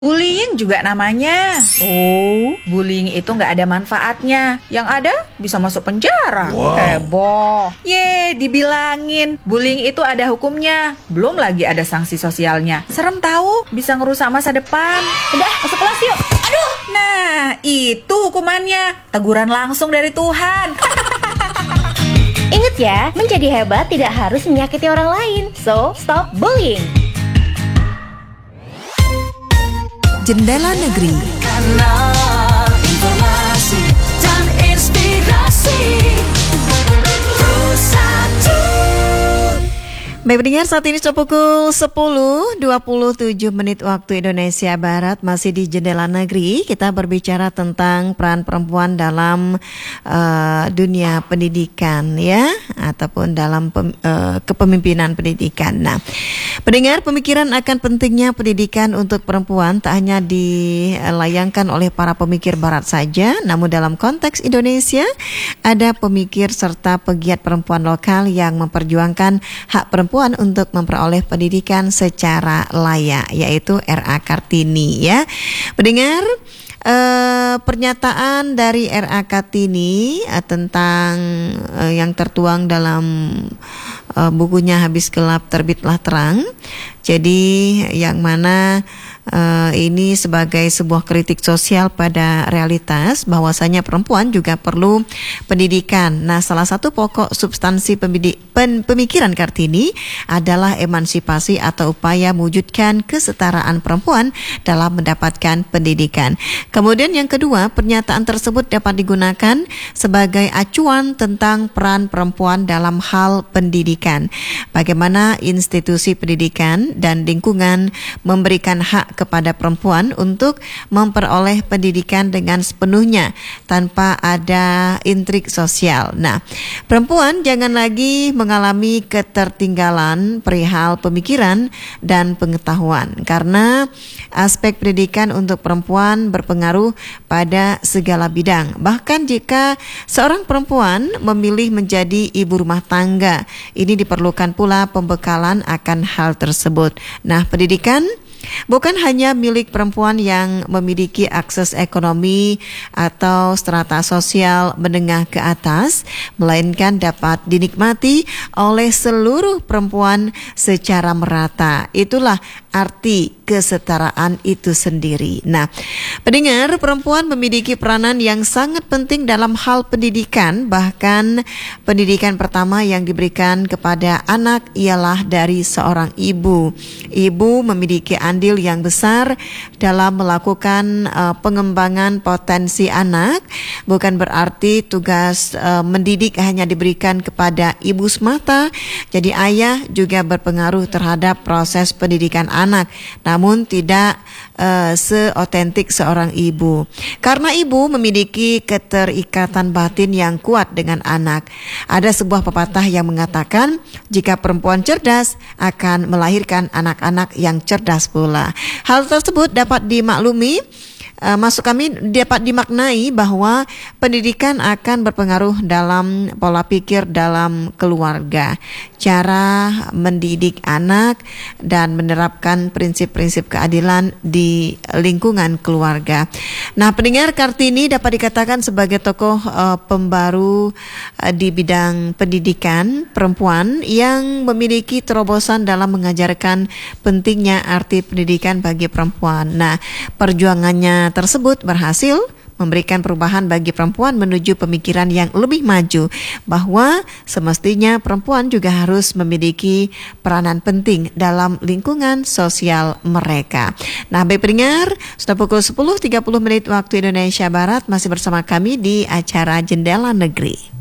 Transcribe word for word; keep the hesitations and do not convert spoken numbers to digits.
Bullying juga namanya. Oh, bullying itu nggak ada manfaatnya. Yang ada bisa masuk penjara. Wow. Heboh. Ye, dibilangin bullying itu ada hukumnya. Belum lagi ada sanksi sosialnya. Serem tahu, bisa ngerusak masa depan. Udah, masuk kelas yuk. Aduh, nah itu hukumannya. Teguran langsung dari Tuhan. Ingat ya, menjadi hebat tidak harus menyakiti orang lain. So, stop bullying. Jendela Negeri. Kanal informasi dan inspirasi Bersatu. Baik pendengar, saat ini sudah pukul sepuluh dua puluh tujuh menit waktu Indonesia Barat. Masih di Jendela Negeri, kita berbicara tentang peran perempuan dalam uh, dunia pendidikan ya, ataupun dalam pem, uh, kepemimpinan pendidikan. Nah, pendengar, pemikiran akan pentingnya pendidikan untuk perempuan tak hanya dilayangkan oleh para pemikir Barat saja, namun dalam konteks Indonesia ada pemikir serta pegiat perempuan lokal yang memperjuangkan hak perempuan untuk memperoleh pendidikan secara layak, yaitu R A Kartini ya. Pendengar, eh, pernyataan dari R A Kartini eh, tentang eh, yang tertuang dalam eh, bukunya Habis Gelap Terbitlah Terang. Jadi yang mana uh, ini sebagai sebuah kritik sosial pada realitas bahwasanya perempuan juga perlu pendidikan. Nah, salah satu pokok substansi pembidik, pen, pemikiran Kartini adalah emansipasi atau upaya mewujudkan kesetaraan perempuan dalam mendapatkan pendidikan. Kemudian yang kedua, pernyataan tersebut dapat digunakan sebagai acuan tentang peran perempuan dalam hal pendidikan. Bagaimana institusi pendidikan dan lingkungan memberikan hak kepada perempuan untuk memperoleh pendidikan dengan sepenuhnya tanpa ada intrik sosial. Nah, perempuan jangan lagi mengalami ketertinggalan perihal pemikiran dan pengetahuan, karena aspek pendidikan untuk perempuan berpengaruh pada segala bidang. Bahkan jika seorang perempuan memilih menjadi ibu rumah tangga, ini diperlukan pula pembekalan akan hal tersebut. Nah, pendidikan bukan hanya milik perempuan yang memiliki akses ekonomi atau strata sosial menengah ke atas, melainkan dapat dinikmati oleh seluruh perempuan secara merata. Itulah arti kesetaraan itu sendiri. Nah, pendengar, perempuan memiliki peranan yang sangat penting dalam hal pendidikan. Bahkan pendidikan pertama yang diberikan kepada anak ialah dari seorang ibu. Ibu memiliki andil yang besar dalam melakukan uh, pengembangan potensi anak. Bukan berarti tugas uh, mendidik hanya diberikan kepada ibu semata. Jadi ayah juga berpengaruh terhadap proses pendidikan anak, namun tidak uh, seotentik seorang ibu. Karena ibu memiliki keterikatan batin yang kuat dengan anak. Ada sebuah pepatah yang mengatakan, jika perempuan cerdas akan melahirkan anak-anak yang cerdas pula. Hal tersebut dapat dimaklumi, uh, maksud kami dapat dimaknai bahwa pendidikan akan berpengaruh dalam pola pikir dalam keluarga, cara mendidik anak, dan menerapkan prinsip-prinsip keadilan di lingkungan keluarga. Nah, pendengar, Kartini dapat dikatakan sebagai tokoh uh, pembaru uh, di bidang pendidikan perempuan yang memiliki terobosan dalam mengajarkan pentingnya arti pendidikan bagi perempuan. Nah, perjuangannya tersebut berhasil memberikan perubahan bagi perempuan menuju pemikiran yang lebih maju, bahwa semestinya perempuan juga harus memiliki peranan penting dalam lingkungan sosial mereka. Nah, baik pendengar, sudah pukul sepuluh tiga puluh menit waktu Indonesia Barat, masih bersama kami di acara Jendela Negeri.